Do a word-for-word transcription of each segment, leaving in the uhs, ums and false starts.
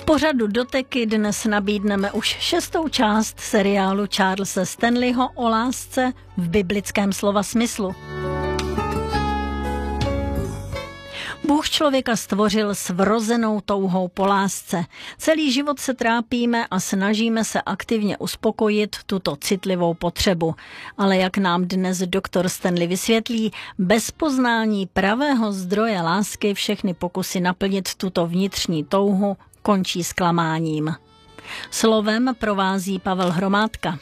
pořadu Doteky dnes nabídneme už šestou část seriálu Charlese Stanleyho o lásce v biblickém slova smyslu. Bůh člověka stvořil s vrozenou touhou po lásce. Celý život se trápíme a snažíme se aktivně uspokojit tuto citlivou potřebu. Ale jak nám dnes doktor Stanley vysvětlí, bez poznání pravého zdroje lásky všechny pokusy naplnit tuto vnitřní touhu končí zklamáním. Slovem provází Pavel Hromádka.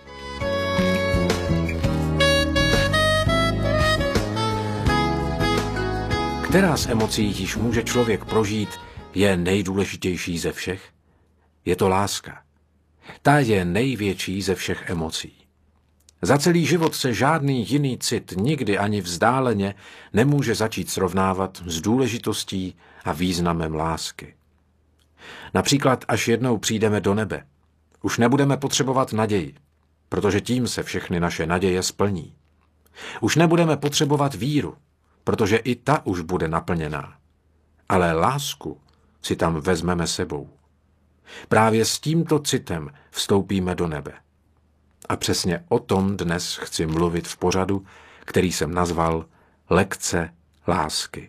Která z emocí již může člověk prožít, je nejdůležitější ze všech? Je to láska. Ta je největší ze všech emocí. Za celý život se žádný jiný cit nikdy ani vzdáleně nemůže začít srovnávat s důležitostí a významem lásky. Například, až jednou přijdeme do nebe, už nebudeme potřebovat naději, protože tím se všechny naše naděje splní. Už nebudeme potřebovat víru, protože i ta už bude naplněná. Ale lásku si tam vezmeme sebou. Právě s tímto citem vstoupíme do nebe. A přesně o tom dnes chci mluvit v pořadu, který jsem nazval Lekce lásky.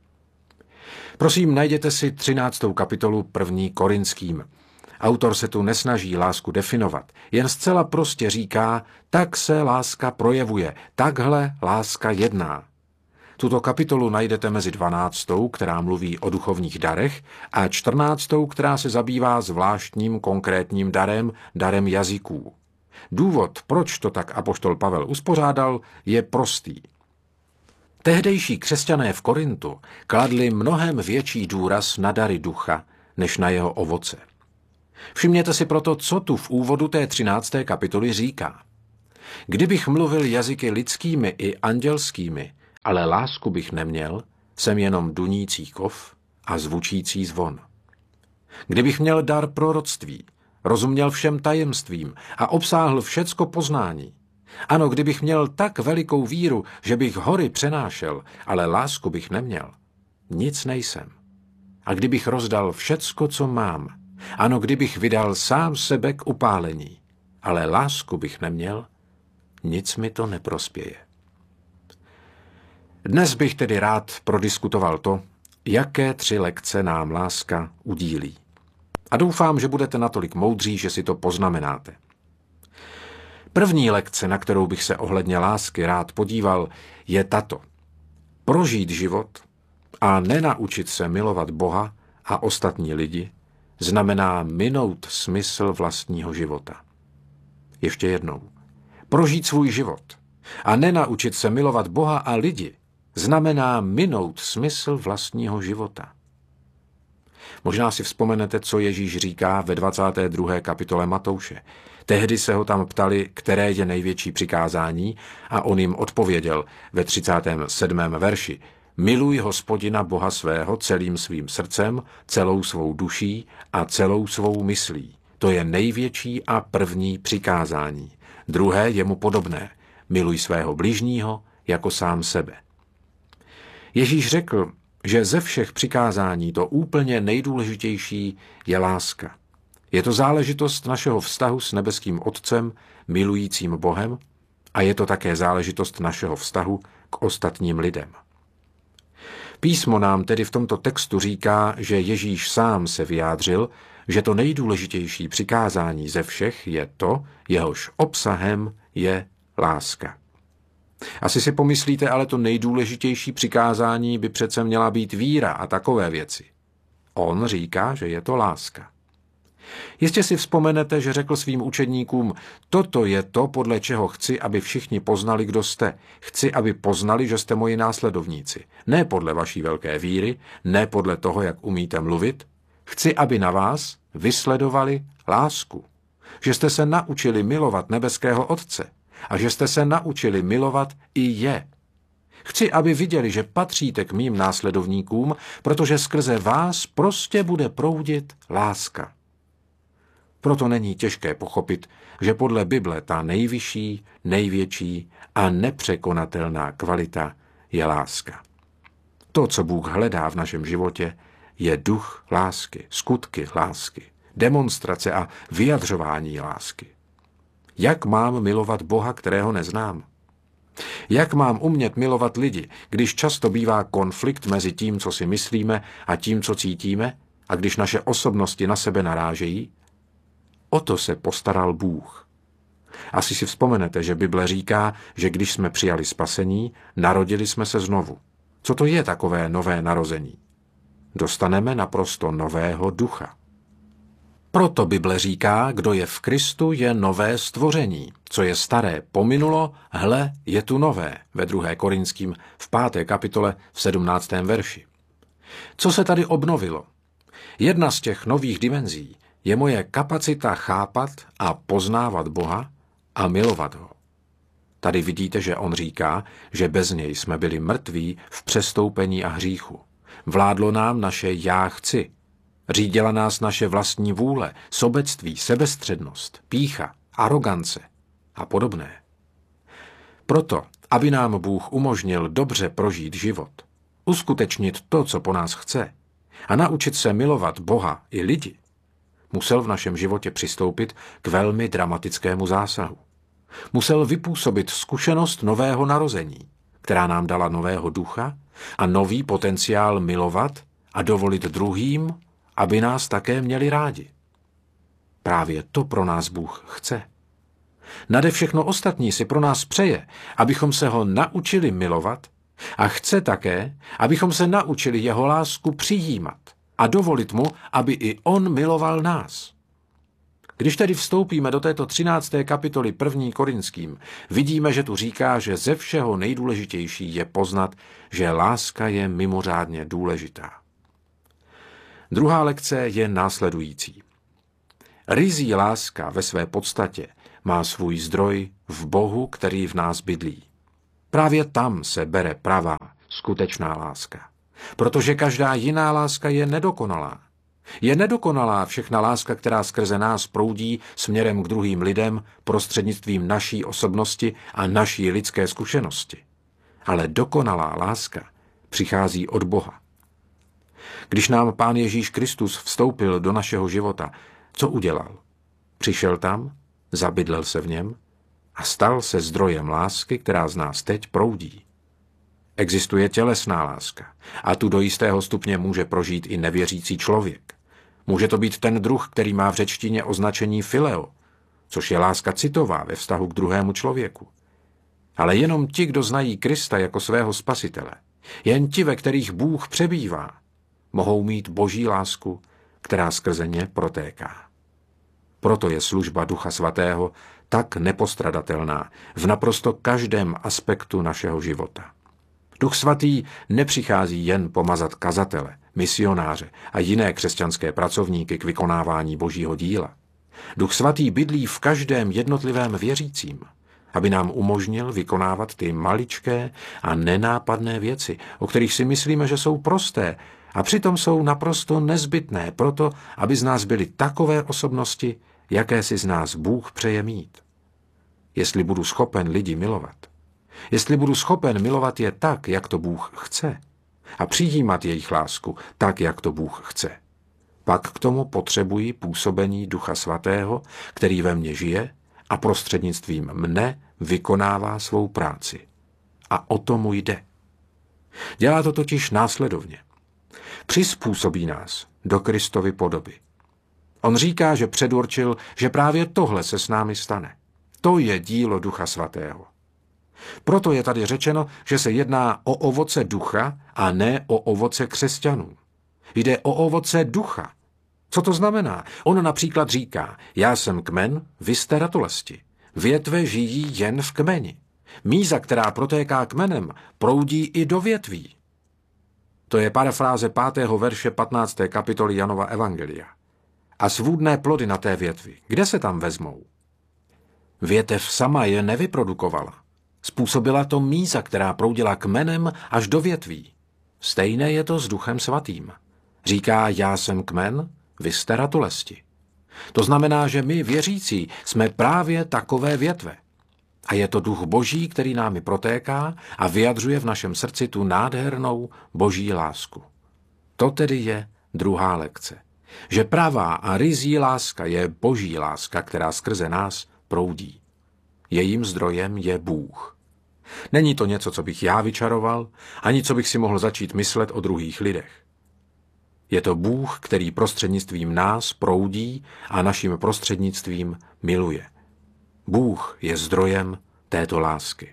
Prosím, najděte si třináctou kapitolu první Korinským. Autor se tu nesnaží lásku definovat, jen zcela prostě říká, tak se láska projevuje, takhle láska jedná. Tuto kapitolu najdete mezi dvanáctou, která mluví o duchovních darech, a čtrnáctou, která se zabývá zvláštním konkrétním darem, darem jazyků. Důvod, proč to tak apoštol Pavel uspořádal, je prostý. Tehdejší křesťané v Korintu kladli mnohem větší důraz na dary ducha, než na jeho ovoce. Všimněte si proto, co tu v úvodu té třinácté kapitoly říká. Kdybych mluvil jazyky lidskými i andělskými, ale lásku bych neměl, jsem jenom dunící kov a zvučící zvon. Kdybych měl dar proroctví, rozuměl všem tajemstvím a obsáhl všecko poznání. Ano, kdybych měl tak velikou víru, že bych hory přenášel, ale lásku bych neměl, nic nejsem. A kdybych rozdal všecko, co mám, ano, kdybych vydal sám sebe k upálení, ale lásku bych neměl, nic mi to neprospěje. Dnes bych tedy rád prodiskutoval to, jaké tři lekce nám láska udílí. A doufám, že budete natolik moudří, že si to poznamenáte. První lekce, na kterou bych se ohledně lásky rád podíval, je tato. Prožít život a nenaučit se milovat Boha a ostatní lidi znamená minout smysl vlastního života. Ještě jednou. Prožít svůj život a nenaučit se milovat Boha a lidi znamená minout smysl vlastního života. Možná si vzpomenete, co Ježíš říká ve dvacáté druhé kapitole Matouše. Tehdy se ho tam ptali, které je největší přikázání, a on jim odpověděl ve třicátém sedmém verši. Miluj Hospodina Boha svého celým svým srdcem, celou svou duší a celou svou myslí. To je největší a první přikázání. Druhé je mu podobné. Miluj svého bližního jako sám sebe. Ježíš řekl, že ze všech přikázání to úplně nejdůležitější je láska. Je to záležitost našeho vztahu s nebeským Otcem, milujícím Bohem, a je to také záležitost našeho vztahu k ostatním lidem. Písmo nám tedy v tomto textu říká, že Ježíš sám se vyjádřil, že to nejdůležitější přikázání ze všech je to, jehož obsahem je láska. Asi si pomyslíte, ale to nejdůležitější přikázání by přece měla být víra a takové věci. On říká, že je to láska. Jistě si vzpomenete, že řekl svým učedníkům, toto je to, podle čeho chci, aby všichni poznali, kdo jste. Chci, aby poznali, že jste moji následovníci. Ne podle vaší velké víry, ne podle toho, jak umíte mluvit. Chci, aby na vás vysledovali lásku. Že jste se naučili milovat nebeského Otce. A že jste se naučili milovat i je. Chci, aby viděli, že patříte k mým následovníkům, protože skrze vás prostě bude proudit láska. Proto není těžké pochopit, že podle Bible ta nejvyšší, největší a nepřekonatelná kvalita je láska. To, co Bůh hledá v našem životě, je duch lásky, skutky lásky, demonstrace a vyjadřování lásky. Jak mám milovat Boha, kterého neznám? Jak mám umět milovat lidi, když často bývá konflikt mezi tím, co si myslíme, a tím, co cítíme, a když naše osobnosti na sebe narážejí? O to se postaral Bůh. Asi si vzpomenete, že Bible říká, že když jsme přijali spasení, narodili jsme se znovu. Co to je takové nové narození? Dostaneme naprosto nového ducha. Proto Bible říká, kdo je v Kristu, je nové stvoření. Co je staré pominulo, hle, je tu nové, ve druhé Korinským v páté kapitole v sedmnáctém verši. Co se tady obnovilo? Jedna z těch nových dimenzí je moje kapacita chápat a poznávat Boha a milovat ho. Tady vidíte, že on říká, že bez něj jsme byli mrtví v přestoupení a hříchu. Vládlo nám naše já chci. Řídila nás naše vlastní vůle, sobectví, sebestřednost, pýcha, arogance a podobné. Proto, aby nám Bůh umožnil dobře prožít život, uskutečnit to, co po nás chce, a naučit se milovat Boha i lidi, musel v našem životě přistoupit k velmi dramatickému zásahu. Musel vypůsobit zkušenost nového narození, která nám dala nového ducha a nový potenciál milovat a dovolit druhým, aby nás také měli rádi. Právě to pro nás Bůh chce. Nade všechno ostatní si pro nás přeje, abychom se ho naučili milovat, a chce také, abychom se naučili jeho lásku přijímat a dovolit mu, aby i on miloval nás. Když tedy vstoupíme do této třinácté kapitoly první Korinským, vidíme, že tu říká, že ze všeho nejdůležitější je poznat, že láska je mimořádně důležitá. Druhá lekce je následující. Ryzí láska ve své podstatě má svůj zdroj v Bohu, který v nás bydlí. Právě tam se bere pravá, skutečná láska. Protože každá jiná láska je nedokonalá. Je nedokonalá všechna láska, která skrze nás proudí směrem k druhým lidem prostřednictvím naší osobnosti a naší lidské zkušenosti. Ale dokonalá láska přichází od Boha. Když nám Pán Ježíš Kristus vstoupil do našeho života, co udělal? Přišel tam, zabydlel se v něm a stal se zdrojem lásky, která z nás teď proudí. Existuje tělesná láska a tu do jistého stupně může prožít i nevěřící člověk. Může to být ten druh, který má v řečtině označení fileo, což je láska citová ve vztahu k druhému člověku. Ale jenom ti, kdo znají Krista jako svého spasitele, jen ti, ve kterých Bůh přebývá, mohou mít boží lásku, která skrze ně protéká. Proto je služba Ducha Svatého tak nepostradatelná v naprosto každém aspektu našeho života. Duch Svatý nepřichází jen pomazat kazatele, misionáře a jiné křesťanské pracovníky k vykonávání božího díla. Duch Svatý bydlí v každém jednotlivém věřícím, aby nám umožnil vykonávat ty maličké a nenápadné věci, o kterých si myslíme, že jsou prosté, a přitom jsou naprosto nezbytné proto, aby z nás byly takové osobnosti, jaké si z nás Bůh přeje mít. Jestli budu schopen lidi milovat, jestli budu schopen milovat je tak, jak to Bůh chce, a přijímat jejich lásku tak, jak to Bůh chce, pak k tomu potřebuji působení Ducha Svatého, který ve mně žije a prostřednictvím mne vykonává svou práci. A o to mu jde. Dělá to totiž následovně. Přizpůsobí nás do Kristovy podoby. On říká, že předurčil, že právě tohle se s námi stane. To je dílo Ducha Svatého. Proto je tady řečeno, že se jedná o ovoce ducha a ne o ovoce křesťanů. Jde o ovoce ducha. Co to znamená? On například říká, já jsem kmen, vy jste ratolesti. Větve žijí jen v kmeni. Míza, která protéká kmenem, proudí i do větví. To je parafráze pátého verše patnácté kapitoly Janova evangelia. A svůdné plody na té větvi, kde se tam vezmou? Větev sama je nevyprodukovala. Způsobila to míza, která proudila kmenem až do větví. Stejné je to s Duchem Svatým. Říká, já jsem kmen, vy jste ratolesti. To znamená, že my, věřící, jsme právě takové větve. A je to Duch Boží, který námi protéká a vyjadřuje v našem srdci tu nádhernou boží lásku. To tedy je druhá lekce. Že pravá a ryzí láska je boží láska, která skrze nás proudí. Jejím zdrojem je Bůh. Není to něco, co bych já vyčaroval, ani co bych si mohl začít myslet o druhých lidech. Je to Bůh, který prostřednictvím nás proudí a naším prostřednictvím miluje. Bůh je zdrojem této lásky.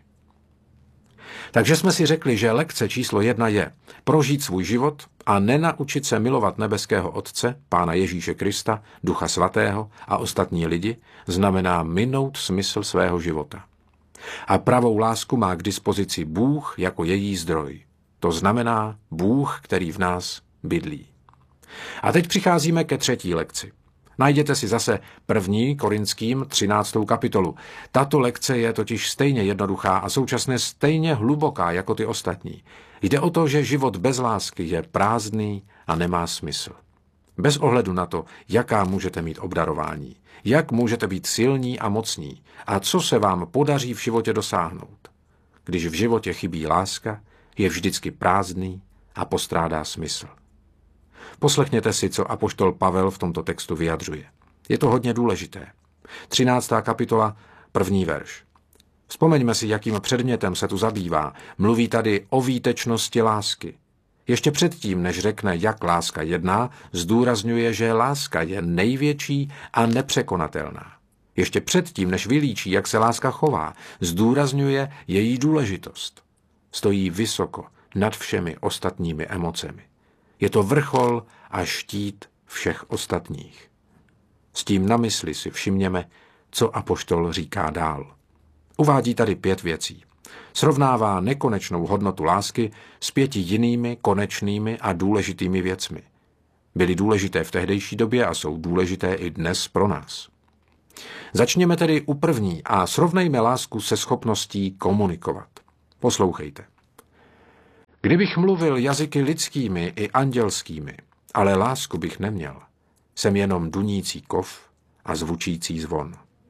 Takže jsme si řekli, že lekce číslo jedna je prožít svůj život a nenaučit se milovat nebeského Otce, Pána Ježíše Krista, Ducha Svatého a ostatní lidi, znamená minout smysl svého života. A pravou lásku má k dispozici Bůh jako její zdroj. To znamená Bůh, který v nás bydlí. A teď přicházíme ke třetí lekci. Najděte si zase první Korinským třináctou kapitolu. Tato lekce je totiž stejně jednoduchá a současně stejně hluboká jako ty ostatní. Jde o to, že život bez lásky je prázdný a nemá smysl. Bez ohledu na to, jaká můžete mít obdarování, jak můžete být silní a mocní a co se vám podaří v životě dosáhnout. Když v životě chybí láska, je vždycky prázdný a postrádá smysl. Poslechněte si, co apoštol Pavel v tomto textu vyjadřuje. Je to hodně důležité. třináctá kapitola, první verš. Vzpomeňme si, jakým předmětem se tu zabývá. Mluví tady o výtečnosti lásky. Ještě předtím, než řekne, jak láska jedná, zdůrazňuje, že láska je největší a nepřekonatelná. Ještě předtím, než vylíčí, jak se láska chová, zdůrazňuje její důležitost. Stojí vysoko nad všemi ostatními emocemi. Je to vrchol a štít všech ostatních. S tím na mysli si všimněme, co apoštol říká dál. Uvádí tady pět věcí. Srovnává nekonečnou hodnotu lásky s pěti jinými konečnými a důležitými věcmi. Byly důležité v tehdejší době a jsou důležité i dnes pro nás. Začněme tedy u první a srovnejme lásku se schopností komunikovat. Poslouchejte. Kdybych mluvil jazyky lidskými i andělskými, ale lásku bych neměl, jsem jenom dunící kov a zvučící zvon.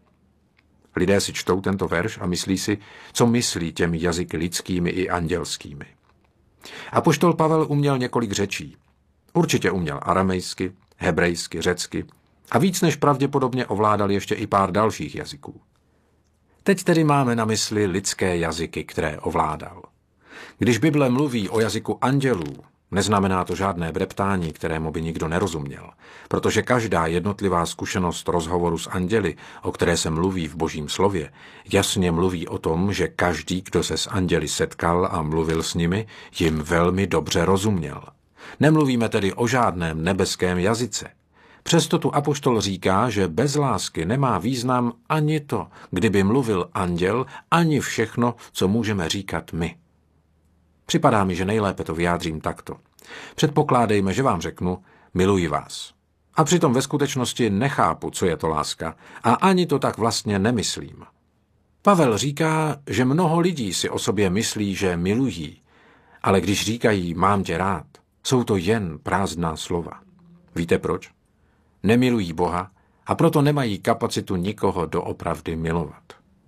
Lidé si čtou tento verš a myslí si, co myslí těmi jazyky lidskými i andělskými. Apoštol Pavel uměl několik řečí. Určitě uměl aramejsky, hebrejsky, řecky a víc než pravděpodobně ovládal ještě i pár dalších jazyků. Teď tedy máme na mysli lidské jazyky, které ovládal. Když Bible mluví o jazyku andělů, neznamená to žádné breptání, kterému by nikdo nerozuměl, protože každá jednotlivá zkušenost rozhovoru s anděli, o které se mluví v Božím slově, jasně mluví o tom, že každý, kdo se s anděli setkal a mluvil s nimi, jim velmi dobře rozuměl. Nemluvíme tedy o žádném nebeském jazyce. Přesto tu apoštol říká, že bez lásky nemá význam ani to, kdyby mluvil anděl, ani všechno, co můžeme říkat my. Připadá mi, že nejlépe to vyjádřím takto. Předpokládejme, že vám řeknu, miluji vás. A přitom ve skutečnosti nechápu, co je to láska, a ani to tak vlastně nemyslím. Pavel říká, že mnoho lidí si o sobě myslí, že milují, ale když říkají mám tě rád, jsou to jen prázdná slova. Víte proč? Nemilují Boha a proto nemají kapacitu nikoho doopravdy milovat.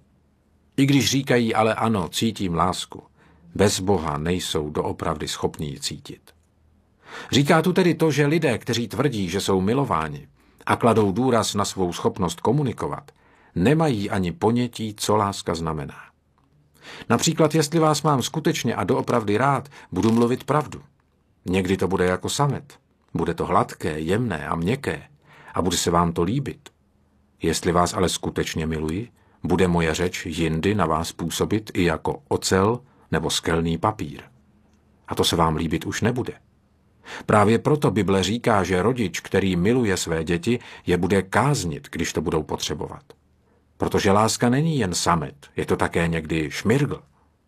I když říkají ale ano, cítím lásku, bez Boha nejsou doopravdy schopní ji cítit. Říká tu tedy to, že lidé, kteří tvrdí, že jsou milováni a kladou důraz na svou schopnost komunikovat, nemají ani ponětí, co láska znamená. Například, jestli vás mám skutečně a doopravdy rád, budu mluvit pravdu. Někdy to bude jako samet. Bude to hladké, jemné a měkké a bude se vám to líbit. Jestli vás ale skutečně miluji, bude moje řeč jindy na vás působit i jako ocel nebo skelný papír. A to se vám líbit už nebude. Právě proto Bible říká, že rodič, který miluje své děti, je bude káznit, když to budou potřebovat. Protože láska není jen samet, je to také někdy šmirgl.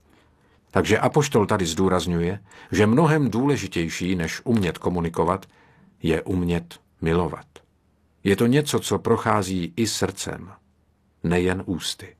Takže apoštol tady zdůrazňuje, že mnohem důležitější, než umět komunikovat, je umět milovat. Je to něco, co prochází i srdcem, nejen ústy.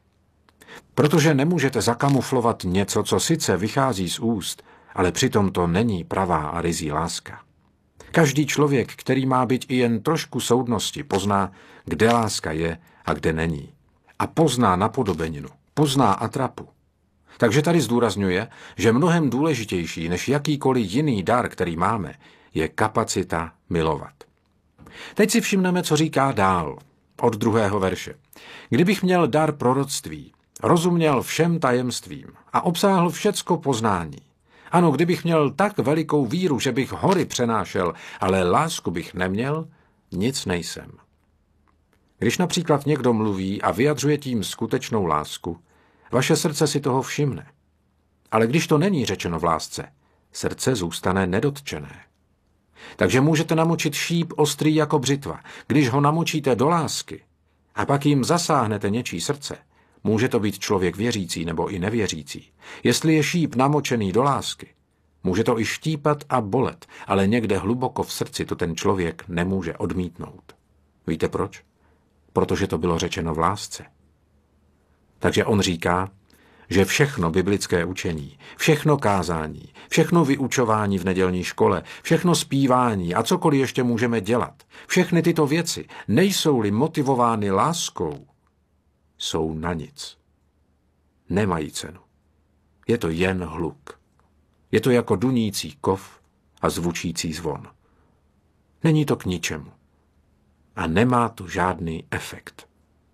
Protože nemůžete zakamuflovat něco, co sice vychází z úst, ale přitom to není pravá a ryzí láska. Každý člověk, který má být i jen trošku soudnosti, pozná, kde láska je a kde není. A pozná napodobeninu, pozná atrapu. Takže tady zdůrazňuje, že mnohem důležitější než jakýkoliv jiný dar, který máme, je kapacita milovat. Teď si všimneme, co říká dál, od druhého verše. Kdybych měl dar proroctví, rozuměl všem tajemstvím a obsáhl všecko poznání. Ano, kdybych měl tak velikou víru, že bych hory přenášel, ale lásku bych neměl, nic nejsem. Když například někdo mluví a vyjadřuje tím skutečnou lásku, vaše srdce si toho všimne. Ale když to není řečeno v lásce, srdce zůstane nedotčené. Takže můžete namočit šíp ostrý jako břitva. Když ho namočíte do lásky a pak jim zasáhnete něčí srdce, může to být člověk věřící nebo i nevěřící. Jestli je šíp namočený do lásky, může to i štípat a bolet, ale někde hluboko v srdci to ten člověk nemůže odmítnout. Víte proč? Protože to bylo řečeno v lásce. Takže on říká, že všechno biblické učení, všechno kázání, všechno vyučování v nedělní škole, všechno zpívání a cokoliv ještě můžeme dělat, všechny tyto věci, nejsou-li motivovány láskou, jsou na nic. Nemají cenu. Je to jen hluk. Je to jako dunící kov a zvučící zvon. Není to k ničemu. A nemá to žádný efekt.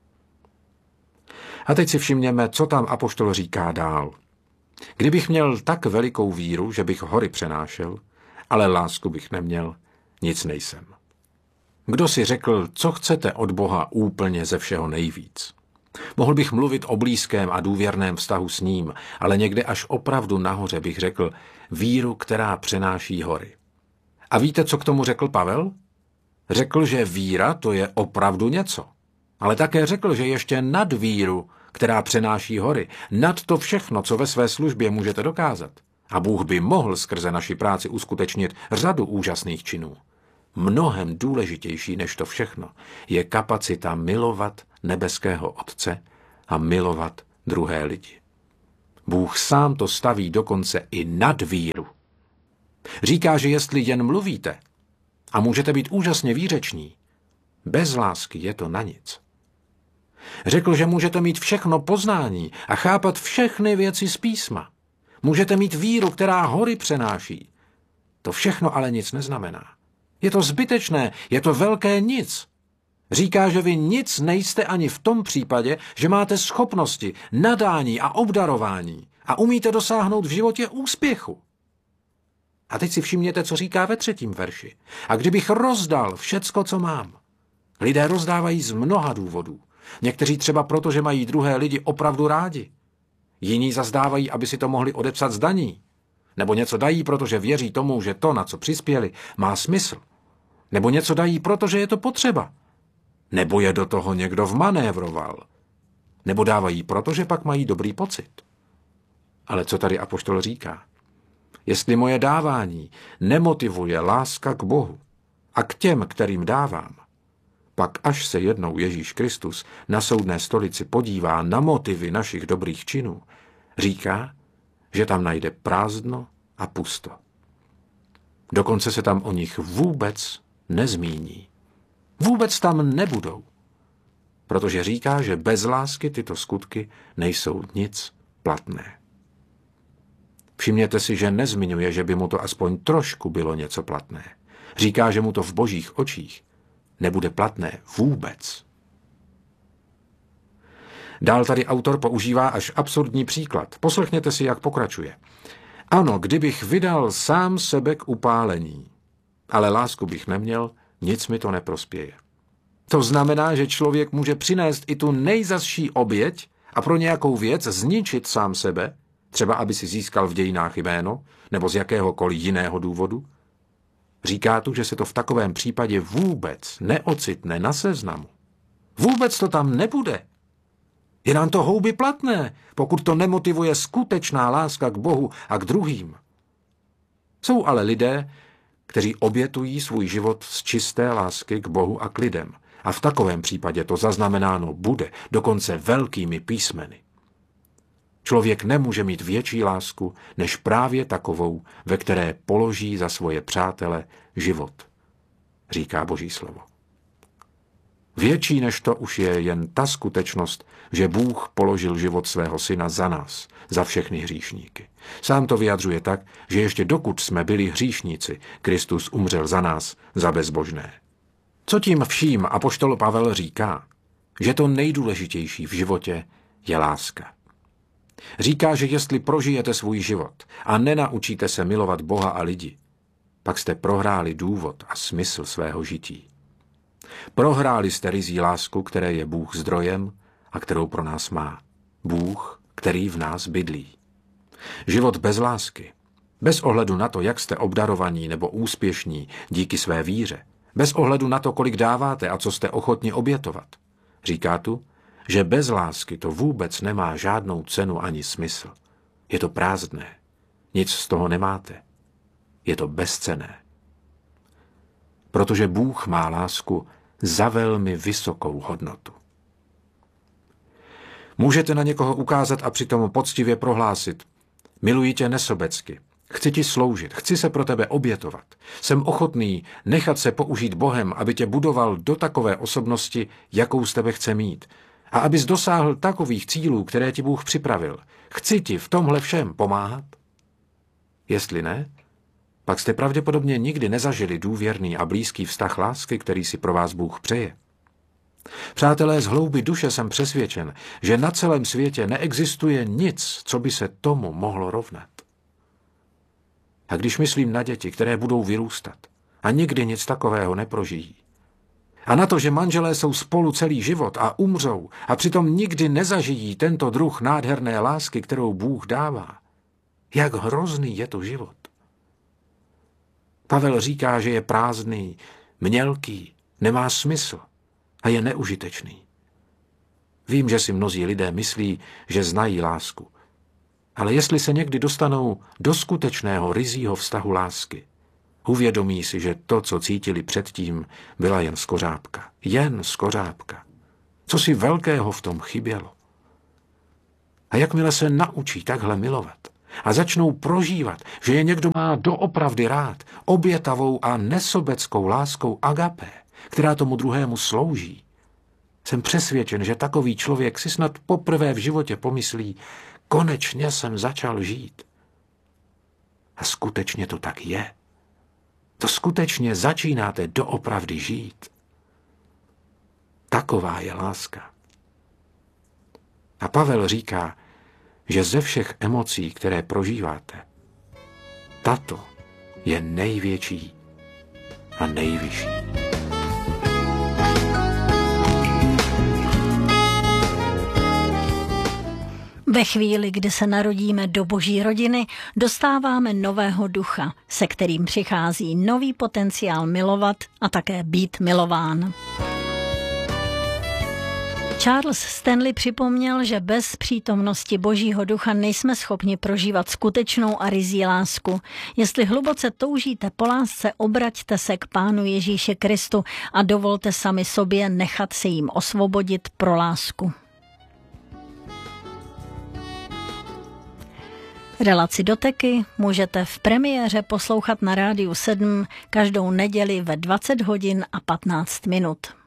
A teď si všimněme, co tam apoštol říká dál. Kdybych měl tak velikou víru, že bych hory přenášel, ale lásku bych neměl, nic nejsem. Kdo si řekl, co chcete od Boha úplně ze všeho nejvíc? Mohl bych mluvit o blízkém a důvěrném vztahu s ním, ale někde až opravdu nahoře bych řekl víru, která přenáší hory. A víte, co k tomu řekl Pavel? Řekl, že víra to je opravdu něco. Ale také řekl, že ještě nad víru, která přenáší hory, nad to všechno, co ve své službě můžete dokázat. A Bůh by mohl skrze naši práci uskutečnit řadu úžasných činů. Mnohem důležitější než to všechno je kapacita milovat nebeského Otce a milovat druhé lidi. Bůh sám to staví dokonce i nad víru. Říká, že jestli jen mluvíte a můžete být úžasně výřeční, bez lásky je to na nic. Řekl, že můžete mít všechno poznání a chápat všechny věci z písma. Můžete mít víru, která hory přenáší. To všechno ale nic neznamená. Je to zbytečné, je to velké nic. Říká, že vy nic nejste ani v tom případě, že máte schopnosti, nadání a obdarování a umíte dosáhnout v životě úspěchu. A teď si všimněte, co říká ve třetím verši. A kdybych rozdal všecko, co mám. Lidé rozdávají z mnoha důvodů. Někteří třeba proto, že mají druhé lidi opravdu rádi. Jiní zazdávají, aby si to mohli odepsat z daní. Nebo něco dají, protože věří tomu, že to, na co přispěli, má smysl. Nebo něco dají, protože je to potřeba. Nebo je do toho někdo vmanévroval. Nebo dávají, protože pak mají dobrý pocit. Ale co tady apoštol říká? Jestli moje dávání nemotivuje láska k Bohu a k těm, kterým dávám, pak až se jednou Ježíš Kristus na soudné stolici podívá na motivy našich dobrých činů, říká, že tam najde prázdno a pusto. Dokonce se tam o nich vůbec nezmíní. Vůbec tam nebudou, protože říká, že bez lásky tyto skutky nejsou nic platné. Všimněte si, že nezmiňuje, že by mu to aspoň trošku bylo něco platné. Říká, že mu to v božích očích nebude platné vůbec. Dál tady autor používá až absurdní příklad. Poslechněte si, jak pokračuje. Ano, kdybych vydal sám sebe k upálení, ale lásku bych neměl, nic mi to neprospěje. To znamená, že člověk může přinést i tu nejzazší oběť a pro nějakou věc zničit sám sebe, třeba aby si získal v dějinách jméno, nebo z jakéhokoliv jiného důvodu. Říká tu, že se to v takovém případě vůbec neocitne na seznamu. Vůbec to tam nebude. Je nám to houby platné, pokud to nemotivuje skutečná láska k Bohu a k druhým. Jsou ale lidé, kteří obětují svůj život z čisté lásky k Bohu a k lidem. A v takovém případě to zaznamenáno bude, dokonce velkými písmeny. Člověk nemůže mít větší lásku, než právě takovou, ve které položí za svoje přátele život, říká Boží slovo. Větší než to už je jen ta skutečnost, že Bůh položil život svého syna za nás, za všechny hříšníky. Sám to vyjadřuje tak, že ještě dokud jsme byli hříšníci, Kristus umřel za nás, za bezbožné. Co tím vším apoštol Pavel říká? Že to nejdůležitější v životě je láska. Říká, že jestli prožijete svůj život a nenaučíte se milovat Boha a lidi, pak jste prohráli důvod a smysl svého žití. Prohráli jste rizí lásku, které je Bůh zdrojem a kterou pro nás má. Bůh, který v nás bydlí. Život bez lásky, bez ohledu na to, jak jste obdarovaní nebo úspěšní díky své víře, bez ohledu na to, kolik dáváte a co jste ochotni obětovat. Říká tu, že bez lásky to vůbec nemá žádnou cenu ani smysl. Je to prázdné. Nic z toho nemáte. Je to bezcenné. Protože Bůh má lásku za velmi vysokou hodnotu. Můžete na někoho ukázat a přitom poctivě prohlásit: miluji tě nesobecky, chci ti sloužit, chci se pro tebe obětovat, jsem ochotný nechat se použít Bohem, aby tě budoval do takové osobnosti, jakou z tebe chce mít, a abys dosáhl takových cílů, které ti Bůh připravil. Chci ti v tomhle všem pomáhat? Jestli ne, pak jste pravděpodobně nikdy nezažili důvěrný a blízký vztah lásky, který si pro vás Bůh přeje. Přátelé, z hloubi duše jsem přesvědčen, že na celém světě neexistuje nic, co by se tomu mohlo rovnat. A když myslím na děti, které budou vyrůstat a nikdy nic takového neprožijí, a na to, že manželé jsou spolu celý život a umřou a přitom nikdy nezažijí tento druh nádherné lásky, kterou Bůh dává, jak hrozný je to život. Pavel říká, že je prázdný, mělký, nemá smysl a je neužitečný. Vím, že si mnozí lidé myslí, že znají lásku, ale jestli se někdy dostanou do skutečného ryzího vztahu lásky, uvědomí si, že to, co cítili předtím, byla jen skořápka. Jen skořápka. Co si velkého v tom chybělo. A jakmile se naučí takhle milovat a začnou prožívat, že je někdo má doopravdy rád, obětavou a nesobeckou láskou agapé, která tomu druhému slouží, jsem přesvědčen, že takový člověk si snad poprvé v životě pomyslí: konečně jsem začal žít. A skutečně to tak je. To skutečně začínáte doopravdy žít. Taková je láska. A Pavel říká, že ze všech emocí, které prožíváte, tato je největší a nejvyšší. Ve chvíli, kdy se narodíme do boží rodiny, dostáváme nového ducha, se kterým přichází nový potenciál milovat a také být milován. Charles Stanley připomněl, že bez přítomnosti božího ducha nejsme schopni prožívat skutečnou a ryzí lásku. Jestli hluboce toužíte po lásce, obraťte se k Pánu Ježíši Kristu a dovolte sami sobě nechat se jim osvobodit pro lásku. Relaci Doteky můžete v premiéře poslouchat na Rádiu sedm každou neděli ve dvacet hodin a patnáct minut.